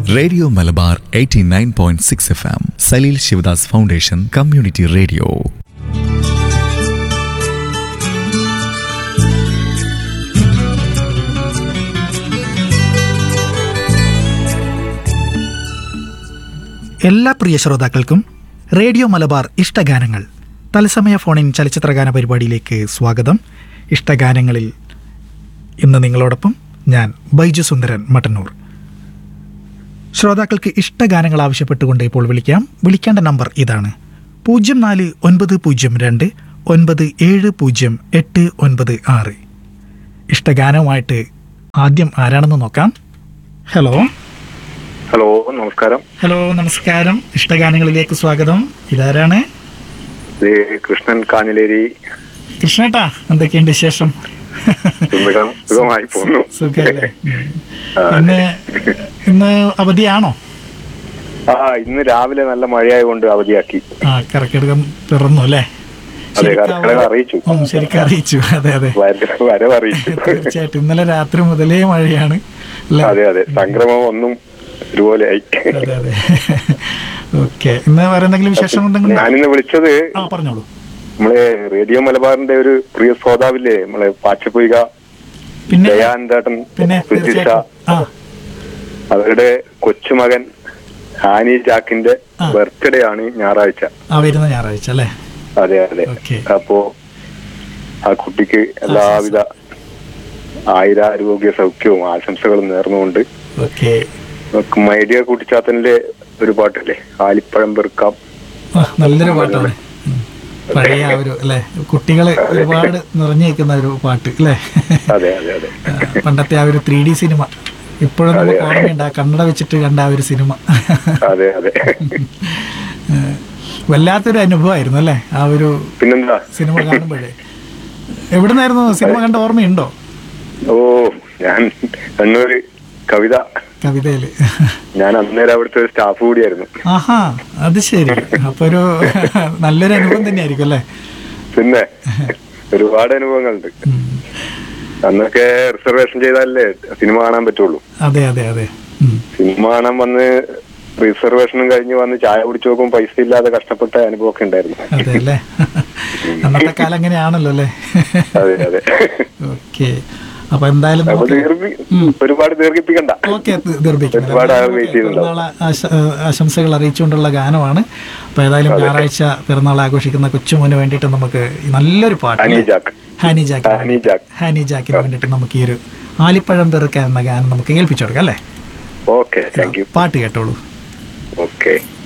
Radio Malabar 89.6 FM, Saleel Sivadas foundation community radio. എല്ലാ പ്രിയ ശ്രോതാക്കൾക്കും radio Malabar ഇഷ്ടഗാനങ്ങൾ തത്സമയ ഫോണിൻ ചലച്ചിത്രഗാന പരിപാടിയിലേക്ക് സ്വാഗതം. ഇഷ്ടഗാനങ്ങളിൽ ഇന്ന് നിങ്ങളോടൊപ്പം ഞാൻ ബൈജു സുന്ദരൻ മട്ടന്നൂർ. ശ്രോതാക്കൾക്ക് ഇഷ്ടഗാനങ്ങൾ ആവശ്യപ്പെട്ടുകൊണ്ട് ഇപ്പോൾ വിളിക്കാം. വിളിക്കേണ്ട നമ്പർ ഇതാണ്: 0492097089. ഇഷ്ടഗാനവുമായിട്ട് ആദ്യം ആരാണെന്ന് നോക്കാം. ഹലോ ഹലോ, നമസ്കാരം. ഹലോ, നമസ്കാരം. ഇഷ്ടഗാനങ്ങളിലേക്ക് സ്വാഗതം. ഇതാരാണ്? കൃഷ്ണൻ കാഞ്ഞിലേരി. കൃഷ്ണേട്ടാ, എന്തൊക്കെയുണ്ട് വിശേഷം? സുഖമായി പോകുന്നു. സുഖല്ലേ? ഇന്ന് അവധിയാണോ? ഇന്ന് രാവിലെ നല്ല മഴയായതുകൊണ്ട് അവധിയാക്കി. കർക്കിടകം പിറന്നു അല്ലേ? അറിയിച്ചു. ശരിക്കും അറിയിച്ചു. അതെ അതെ, അറിയിച്ചു. തീർച്ചയായിട്ടും ഇന്നലെ രാത്രി മുതലേ മഴയാണ്. അതെ അതെ, സംക്രമം ഒന്നും ഒരുപോലെ ആയി. അതെ അതെ. ഓക്കെ, ഇന്ന് വേറെ എന്തെങ്കിലും വിശേഷം ഉണ്ടെങ്കിൽ? ഞാനിന്ന് വിളിച്ചത്, പറഞ്ഞോളൂ. നമ്മളെ റേഡിയോ മലബാറിന്റെ ഒരു പ്രിയ ശ്രോതാവില്ലേ, നമ്മളെ പാച്ചപ്പൊയ്ക ദയാനന്ദേട്ടൻ, അവരുടെ കൊച്ചുമകൻ ഹാനി ജാക്കിന്റെ ബർത്ത്ഡേ ആണ് ഞായറാഴ്ച. വരുന്ന ഞായറാഴ്ച അല്ലേ? അതെ അതെ. അപ്പോ ആ കുട്ടിക്ക് എല്ലാവിധ ആയുരാരോഗ്യ സൗഖ്യവും ആശംസകളും നേർന്നുകൊണ്ട് മൈഡിയ കൂട്ടിച്ചാത്തനിലെ ഒരു പാട്ടില്ലേ, ആലിപ്പഴം പെറുക്കാം, നല്ലൊരു പാട്ടാണ്. പഴയ ഒരു അല്ലെ, കുട്ടികള് ഒരുപാട് നിറഞ്ഞു നിൽക്കുന്ന ഒരു പാട്ട് അല്ലേ? അതെ അതെ അതെ. പണ്ടത്തെ ആ ഒരു 3D സിനിമ ഇപ്പോഴും നമുക്ക് ഓർമ്മയുണ്ട്, ആ കണ്ണട വെച്ചിട്ട് കണ്ട ആ ഒരു സിനിമ. അതെ അതെ, വല്ലാത്തൊരു അനുഭവമായിരുന്നു അല്ലേ ആ ഒരു സിനിമ കാണുമ്പോഴേ. എവിടുന്നായിരുന്നു സിനിമ കണ്ട ഓർമ്മയുണ്ടോ? ഓ, ഞാൻ കണ്ണൂര് കവിതയില് ഞാൻ അന്നേരം അവിടുത്തെ ഒരു സ്റ്റാഫ് കൂടിയായിരുന്നു. ആഹാ, അത് ശരി. അപ്പൊ ഒരു നല്ലൊരു അനുഭവം തന്നെയായിരിക്കും അല്ലേ? പിന്നെ ഒരുപാട് അനുഭവങ്ങളുണ്ട്. അന്നൊക്കെ റിസർവേഷൻ ചെയ്താലേ സിനിമ കാണാൻ പറ്റുള്ളൂ. അതെ അതെ അതെ. സിനിമ കാണാൻ വന്ന് റിസർവേഷനും കഴിഞ്ഞ് വന്ന് ചായ കുടിച്ചു നോക്കും, പൈസ ഇല്ലാതെ കഷ്ടപ്പെട്ട അനുഭവമൊക്കെ ഉണ്ടായിരുന്നു. അതെ അല്ലേ, അന്നത്തെ കാലം അങ്ങനെയാണല്ലോ അല്ലേ? അതെ അതെ. ഓക്കെ, അപ്പൊ എന്തായാലും ഒരുപാട് ദീർഘിപ്പിക്കണ്ട. ഓക്കെ, പിറന്നാൾ ആശംസകൾ അറിയിച്ചുകൊണ്ടുള്ള ഗാനമാണ്. അപ്പൊ ഏതായാലും ഞായറാഴ്ച പിറന്നാൾ ആഘോഷിക്കുന്ന കൊച്ചുമോന് വേണ്ടിയിട്ട് നമുക്ക് നല്ലൊരു പാട്ട്, ഹാനി ജാക്കിന് വേണ്ടിയിട്ട് നമുക്ക് ഈ ഒരു ആലിപ്പഴം പെറുക്കാൻ എന്ന ഗാനം നമുക്ക് കേൾപ്പിച്ചു കൊടുക്കാം അല്ലേ? Okay, thank you. പാട്ട് കേട്ടോളൂ. ഓക്കെ.